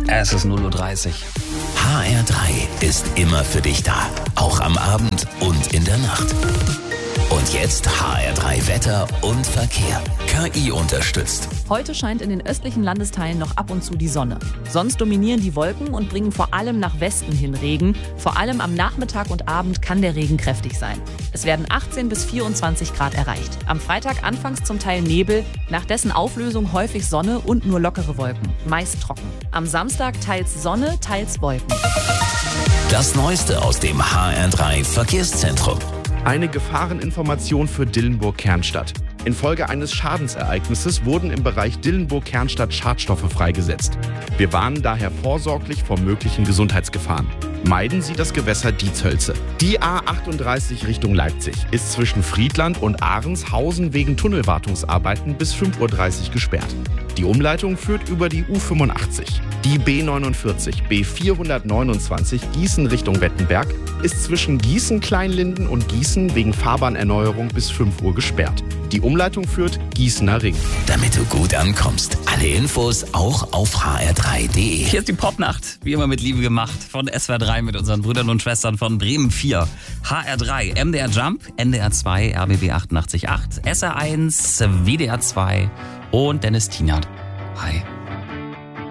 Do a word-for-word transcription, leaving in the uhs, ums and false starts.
Es ist null Uhr dreißig. H R drei ist immer für dich da. Auch am Abend und in der Nacht. Und jetzt H R drei Wetter und Verkehr. K I unterstützt. Heute scheint in den östlichen Landesteilen noch ab und zu die Sonne. Sonst dominieren die Wolken und bringen vor allem nach Westen hin Regen. Vor allem am Nachmittag und Abend kann der Regen kräftig sein. Es werden achtzehn bis vierundzwanzig Grad erreicht. Am Freitag anfangs zum Teil Nebel, nach dessen Auflösung häufig Sonne und nur lockere Wolken, meist trocken. Am Samstag teils Sonne, teils Wolken. Das Neueste aus dem H R drei Verkehrszentrum. Eine Gefahreninformation für Dillenburg-Kernstadt. Infolge eines Schadensereignisses wurden im Bereich Dillenburg-Kernstadt Schadstoffe freigesetzt. Wir warnen daher vorsorglich vor möglichen Gesundheitsgefahren. Meiden Sie das Gewässer Dietshölze. Die A achtunddreißig Richtung Leipzig ist zwischen Friedland und Ahrenshausen wegen Tunnelwartungsarbeiten bis fünf Uhr dreißig gesperrt. Die Umleitung führt über die U fünfundachtzig. Die B neunundvierzig, B vierhundertneunundzwanzig Gießen Richtung Wettenberg ist zwischen Gießen-Kleinlinden und Gießen wegen Fahrbahnerneuerung bis fünf Uhr gesperrt. Die Umleitung führt Gießener Ring. Damit du gut ankommst. Alle Infos auch auf h r drei punkt d e. Hier ist die Popnacht, wie immer mit Liebe gemacht, von S W R drei mit unseren Brüdern und Schwestern von Bremen vier. H R drei, M D R Jump, N D R zwei, R B B achtundachtzig Komma acht, S R eins, W D R zwei und Dennis Tienert. Hi.